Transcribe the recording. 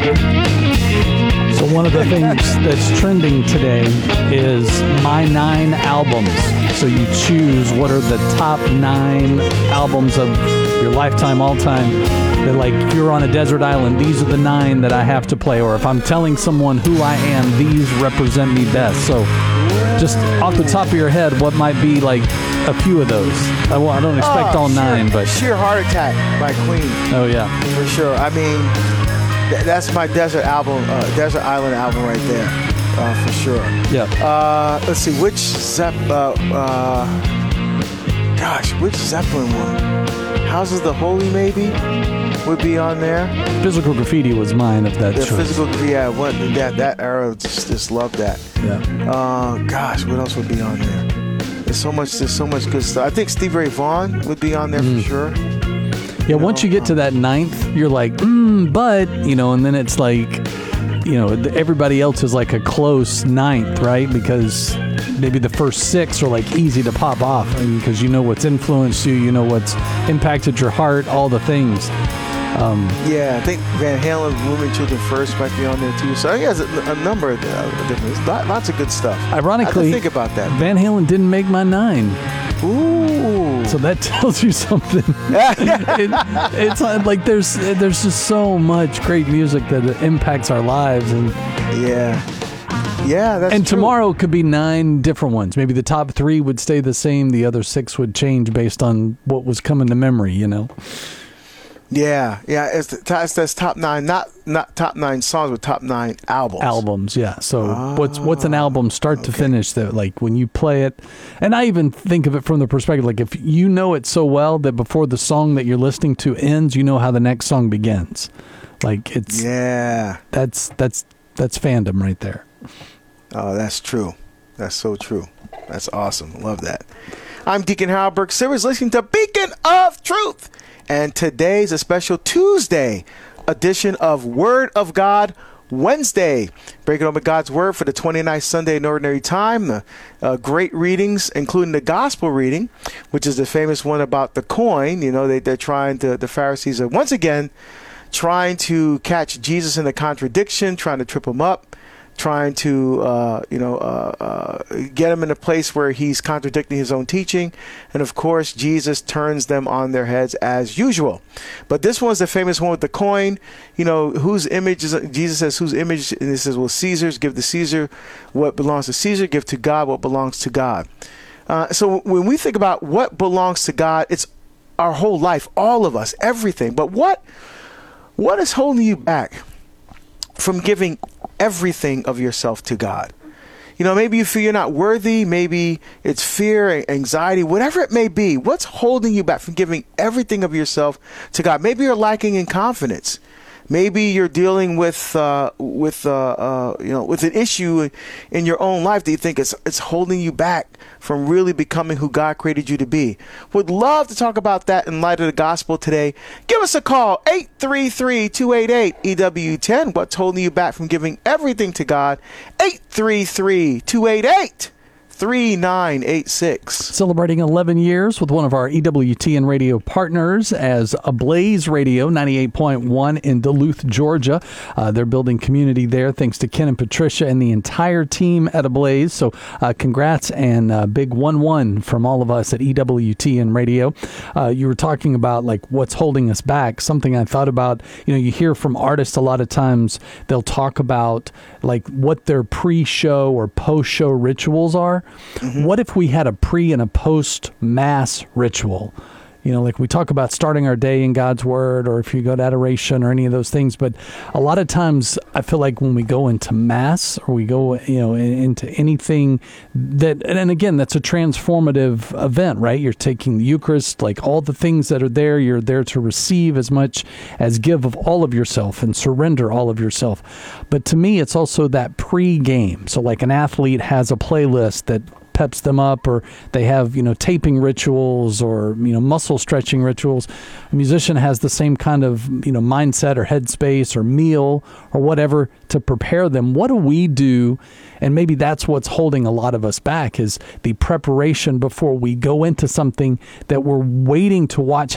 So one of the things that's trending today is my 9 albums. So you choose what are the top 9 albums of your lifetime, all time. That, like, if you're on a desert island, these are the 9 that I have to play. Or if I'm telling someone who I am, these represent me best. So just off the top of your head, what might be like a few of those? I don't expect all 9, but Sheer Heart Attack by Queen. Oh yeah, for sure. I mean, that's my desert island album right there, for sure. Yeah. Let's see, which Zeppelin one? Houses the Holy maybe would be on there. Physical Graffiti was mine of that choice. Physical, yeah. That era, just loved that. Yeah. What else would be on there? There's so much good stuff. I think Stevie Ray Vaughan would be on there for sure. Yeah, once you get to that 9th, you're like, but, and then it's like, everybody else is like a close 9th, right? Because maybe the first 6 are like easy to pop off because you know what's influenced you, you know what's impacted your heart, all the things. I think Van Halen, Rooming Children First might be on there too. So he has a number of different, lots of good stuff. Ironically, I think about that. Van Halen didn't make my 9. Ooh. So that tells you something. It's like there's just so much great music that impacts our lives, and that's and true. Tomorrow could be 9 different ones. Maybe the top 3 would stay the same. The other 6 would change based on what was coming to memory. Yeah. That's top 9, not top 9 songs, but top 9 albums. Albums, yeah. So what's an album start to finish that, like, when you play it, and I even think of it from the perspective, like, if you know it so well that before the song that you're listening to ends, you know how the next song begins. Like, it's that's fandom right there. Oh, that's true. That's so true. That's awesome. Love that. I'm Deacon Harold Burke Sivers, listening to Beacon of Truth. And today's a special Tuesday edition of Word of God Wednesday. Breaking open God's Word for the 29th Sunday in Ordinary Time. Great readings, including the Gospel reading, which is the famous one about the coin. They're trying to, the Pharisees are once again trying to catch Jesus in a contradiction, trying to trip him up, trying to, get him in a place where he's contradicting his own teaching. And of course, Jesus turns them on their heads as usual. But this one's the famous one with the coin. Whose image is, Jesus says, whose image? And he says, well, Caesar's. Give to Caesar what belongs to Caesar. Give to God what belongs to God. So when we think about what belongs to God, it's our whole life, all of us, everything. But what is holding you back from giving everything of yourself to God? Maybe you feel you're not worthy. Maybe it's fear, anxiety, whatever it may be. What's holding you back from giving everything of yourself to God? Maybe you're lacking in confidence. Maybe you're dealing with an issue in your own life that you think it's holding you back from really becoming who God created you to be. Would love to talk about that in light of the gospel today. Give us a call, 833-288-EW10. What's holding you back from giving everything to God? 833-288-3986. Celebrating 11 years with one of our EWTN radio partners as Ablaze Radio 98.1 in Duluth, Georgia. They're building community there thanks to Ken and Patricia and the entire team at Ablaze. So congrats and big 1-1 from all of us at EWTN Radio. You were talking about like what's holding us back. Something I thought about, you hear from artists a lot of times, they'll talk about like what their pre-show or post-show rituals are. Mm-hmm. What if we had a pre and a post mass ritual? Like we talk about starting our day in God's Word, or if you go to adoration or any of those things. But a lot of times I feel like when we go into Mass or we go, into anything that, and again, that's a transformative event, right? You're taking the Eucharist, like all the things that are there, you're there to receive as much as give of all of yourself and surrender all of yourself. But to me, it's also that pre-game. So like an athlete has a playlist that peps them up, or they have, taping rituals or, muscle stretching rituals. A musician has the same kind of, mindset or headspace or meal or whatever to prepare them. What do we do? And maybe that's what's holding a lot of us back, is the preparation before we go into something that we're waiting to watch